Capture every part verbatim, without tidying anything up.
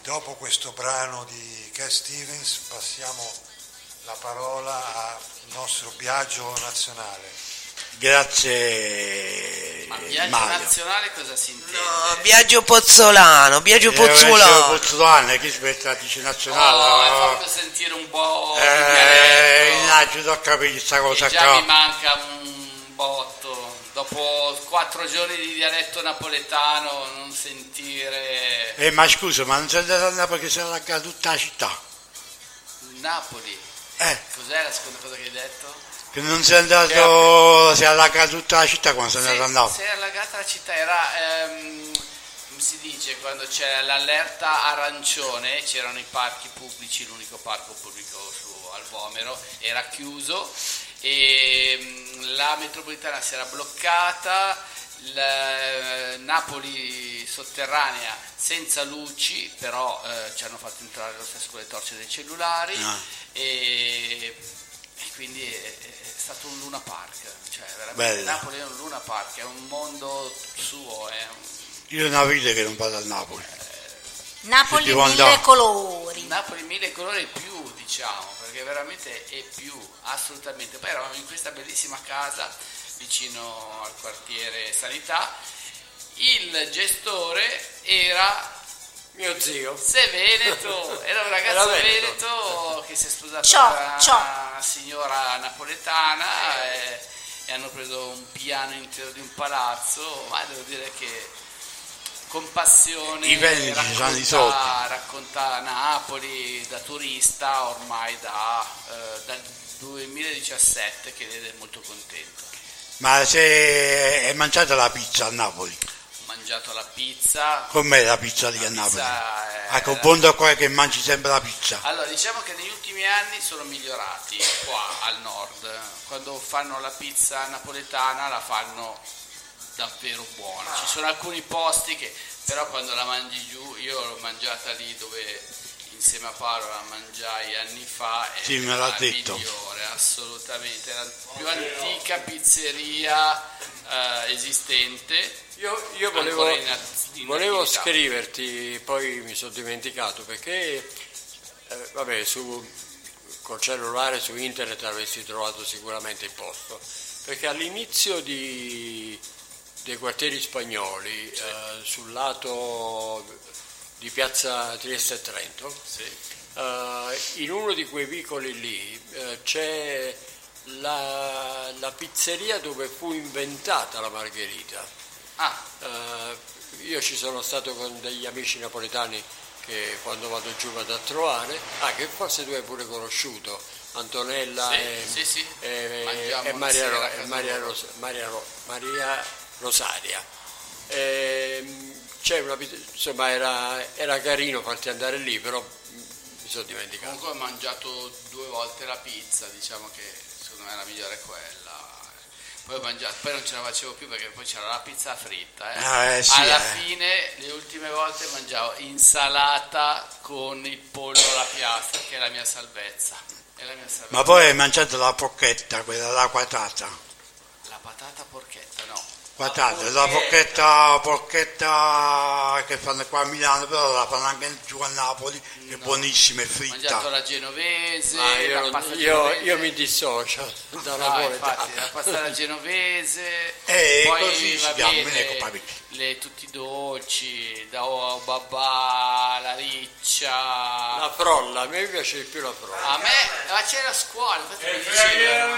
dopo questo brano di Cat Stevens passiamo la parola al nostro Biagio nazionale. Grazie. Ma Biagio Mario. Nazionale cosa si intende? No, Biagio Pozzolano, Biagio Pozzolano. Pozzolano, che aspetta, dice nazionale. Oh, no. fammi sentire un po' di Eh, dialetto. innanzitutto ho capito questa cosa E già qua. mi manca un botto. Dopo quattro giorni di dialetto napoletano non sentire Eh, ma scusa, ma non sei andato a Napoli perché si è allargata tutta la città? Napoli. Eh, Cos'è la seconda cosa che hai detto? che non sei andato, si è allargata tutta la città quando sei Sì, andato a Napoli. si è allagata la città, era, ehm, come si dice, quando c'è l'allerta arancione, c'erano i parchi pubblici, l'unico parco pubblico su Alvomero era chiuso e mh, la metropolitana si era bloccata, la, Napoli sotterranea senza luci, però eh, ci hanno fatto entrare lo stesso con le torce dei cellulari Ah. e, e quindi è, è stato un Luna Park, cioè veramente Bello. Napoli è un Luna Park, è un mondo suo, è un... Io una vita che non vado a Napoli. Napoli Ci devo mille andare. colori. Napoli mille colori e più, diciamo, perché veramente è più, assolutamente. Poi eravamo in questa bellissima casa vicino al quartiere Sanità, il gestore era Mio zio. Se Veneto, era un ragazzo Era Veneto. veneto che si è sposato Ciao, con una ciao. signora napoletana e, e hanno preso un piano intero di un palazzo, ma devo dire che con passione I veneti ci sono i soldi. racconta, racconta Napoli da turista ormai da, eh, dal duemiladiciassette, che è molto contento. Ma se hai mangiato la pizza a Napoli? Ho mangiato la pizza. Com'è la pizza lì La a Napoli? pizza è- Ah, con buon da qua che mangi sempre la pizza. Allora, diciamo che negli ultimi anni sono migliorati qua al nord. Quando fanno la pizza napoletana la fanno davvero buona. Ci sono alcuni posti che però quando la mangi giù, io l'ho mangiata lì dove insieme a Paolo la mangiai anni fa e Sì, me è l'ha la detto. migliore, assolutamente, è la più antica pizzeria eh, esistente. Io, io volevo, Ancora in at- in volevo attività. scriverti, poi mi sono dimenticato perché, eh, vabbè, su, col cellulare su internet avresti trovato sicuramente il posto, perché all'inizio di, dei quartieri spagnoli, eh, sul lato di piazza Trieste e Trento, Sì. eh, in uno di quei vicoli lì eh, c'è la, la pizzeria dove fu inventata la margherita. Ah, Eh, io ci sono stato con degli amici napoletani che quando vado giù vado a trovare, ah, che forse tu hai pure conosciuto, Antonella Sì, e, sì, sì. e- Mangiamo e Maria, una sera Ro- a e casa Maria loro. Ros- Maria Ro- Maria Rosaria. Ehm, c'è una pizz- insomma era, era carino farti andare lì, però mm, mi sono dimenticato. comunque ho mangiato due volte la pizza, diciamo che secondo me la migliore è quella. Poi, ho mangiato, poi non ce la facevo più perché poi c'era la pizza fritta. Eh. Ah, eh, sì, Alla eh. fine, le ultime volte mangiavo insalata con il pollo alla piastra, che è la mia salvezza. È la mia salvezza. Ma poi hai mangiato la porchetta, quella la quatata. La patata porchetta, no. Quatata, la porchetta, porchetta che fanno qua a Milano, però la fanno anche giù a Napoli, è buonissima, è Ho mangiato fritta. la genovese, Ah, la io, pasta io- genovese. io mi dissocio da Ah, napoletano. infatti, la pasta alla genovese, Eh, poi così si va chiama, bene, non è che parli. le, tutti i dolci, da o- babà, la riccia. La frolla, a me piace di più la frolla. A me, ma c'era a scuola, infatti mi dicevano.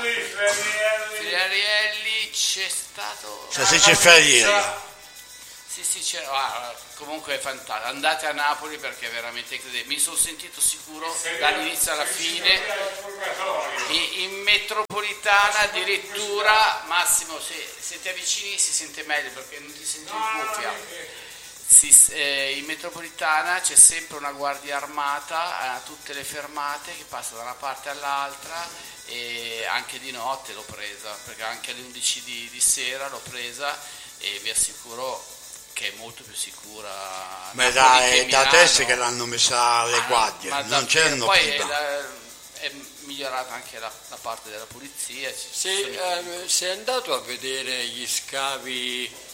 Ferrielli, c'è stato. Se si c'è Ferriera. Sì, sì, c'era. Ah, comunque è fantastico. Andate a Napoli perché è veramente incredibile. Mi sono sentito sicuro dall'inizio alla fine. In, in metropolitana addirittura, Massimo, se, se ti avvicini si sente meglio perché non ti senti in cuffia. Si, eh, in metropolitana c'è sempre una guardia armata a tutte le fermate che passa da una parte all'altra e anche di notte l'ho presa, perché anche alle undici di, di sera l'ho presa e vi assicuro che è molto più sicura. Ma Napoli da, che è da Milano. adesso che l'hanno messa le guardie, Ma non davvero, c'erano poi prima. è, la- è migliorata anche la, la parte della polizia. ci Sì, sono i- eh, sei andato a vedere gli scavi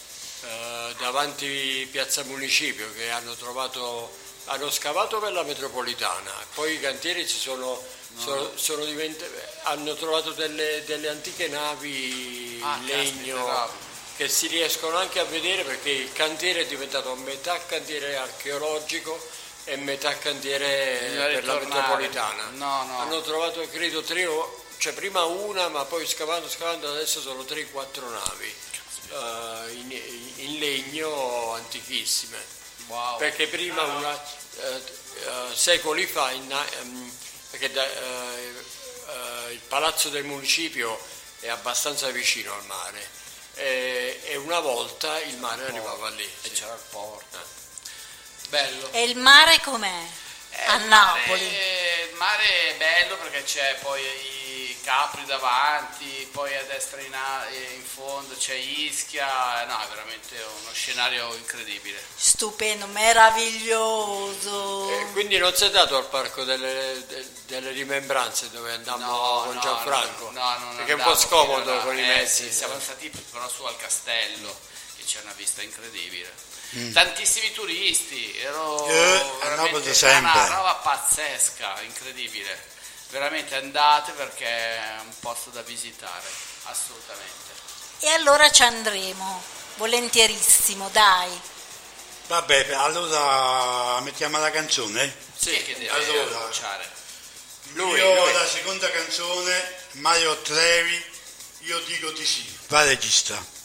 eh, davanti Piazza Municipio, che hanno trovato, hanno scavato per la metropolitana, poi i cantieri si sono, no. sono, sono diventati, hanno trovato delle, delle antiche navi ah, in legno caspita, che si riescono anche a vedere, perché il cantiere è diventato metà cantiere archeologico e metà cantiere per la metropolitana. No, no. Hanno trovato credo tre, cioè prima una, ma poi scavando scavando adesso sono tre quattro navi uh, in, in legno antichissime. Wow. Perché prima una, uh, uh, secoli fa in, um, perché da, uh, uh, il palazzo del municipio è abbastanza vicino al mare. E, e una volta il mare arrivava lì e sì. c'era il porto. Bello. E il mare com'è? Eh, a il Napoli. Mare, il mare è bello perché c'è poi i Capri davanti, poi a destra in, a, in fondo c'è Ischia, no, è veramente uno scenario incredibile. Stupendo, meraviglioso. E quindi non sei dato al parco delle, de, delle rimembranze dove andammo No, con no, Gianfranco? no, no, non perché è un andavo, po' scomodo era- con i eh, mezzi. sì, siamo stati però su al castello, che c'è una vista incredibile. Mm. Tantissimi turisti, ero Eh, a veramente Napoli sempre. una roba pazzesca, incredibile. Veramente andate perché è un posto da visitare, assolutamente. E allora ci andremo, volentierissimo, dai. Vabbè, allora mettiamo la canzone. Sì, che deve allora. annunciare. Lui, Io lui. la seconda canzone, Mario Trevi, Io dico di sì. Va regista.